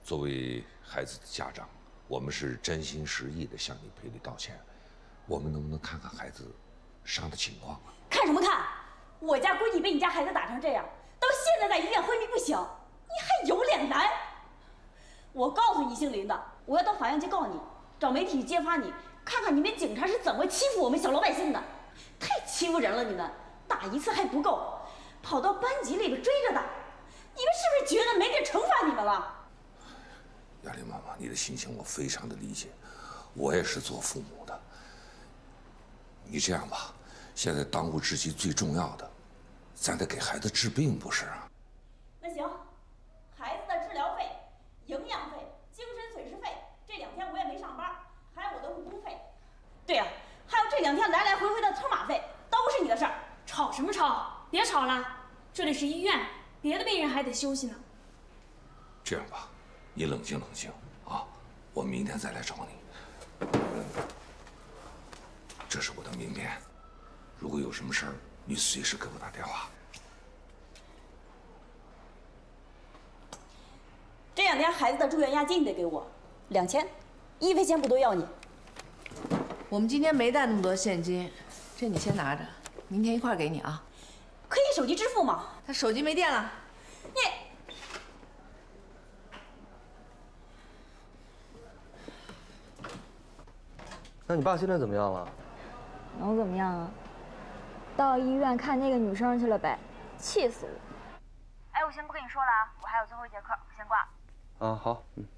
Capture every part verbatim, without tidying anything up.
作为孩子的家长，我们是真心实意的向你赔礼道歉。我们能不能看看孩子伤的情况啊？ 看什么看？我家闺女被你家孩子打成这样，到现在在医院昏迷不醒，你还有脸来？我告诉你，姓林的，我要到法院去告你，找媒体揭发你，看看你们警察是怎么欺负我们小老百姓的，太欺负人了！你们打一次还不够，跑到班级里边追着打，你们是不是觉得没人惩罚你们了？ 雅玲妈妈，你的心情我非常的理解，我也是做父母的。你这样吧，现在当务之急最重要的，咱得给孩子治病，不是啊？ 那行，孩子的治疗费、营养费、精神损失费，这两天我也没上班，还有我的误工费。对呀、啊，还有这两天来来回回的车马费，都是你的事儿。 吵什么吵？别吵了，这里是医院，别的病人还得休息呢。 这样吧，你冷静冷静啊，我明天再来找你。这是我的名片，如果有什么事儿，你随时给我打电话。 这两天孩子的住院押金你得给我，两千，一分钱不多要你。 我们今天没带那么多现金，这你先拿着，明天一块儿给你啊。 可以手机支付吗？ 他手机没电了。 你。 那你爸现在怎么样了？ 能怎么样啊？到医院看那个女生去了呗，气死我！哎，我先不跟你说了啊，我还有最后一节课，我先挂了。 啊，好，嗯。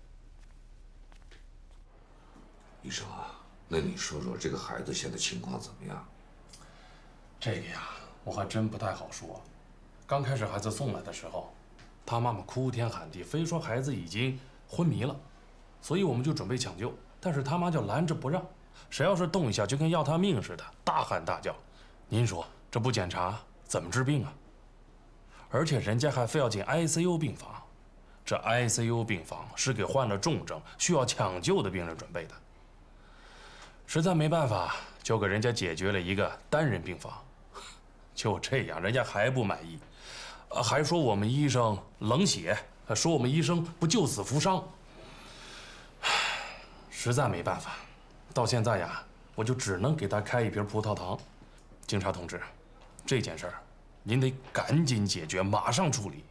医生啊，那你说说这个孩子现在情况怎么样？ 这个呀，我还真不太好说。刚开始孩子送来的时候，他妈妈哭天喊地，非说孩子已经昏迷了，所以我们就准备抢救，但是他妈就拦着不让。谁要是动一下，就跟要他命似的，大喊大叫。您说这不检查怎么治病啊？而且人家还非要进 I C U 病房，这 I C U 病房是给患了重症需要抢救的病人准备的。实在没办法，就给人家解决了一个单人病房。就这样，人家还不满意，呃，还说我们医生冷血，说我们医生不救死扶伤。实在没办法。到现在呀，我就只能给他开一瓶葡萄糖。警察同志，这件事儿您得赶紧解决，马上处理。